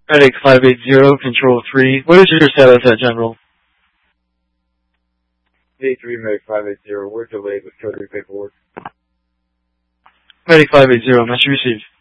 Medic 580, Control 3. What is your status at General? A3 Medic 580, we're delayed with code paperwork. Medic 580, message received.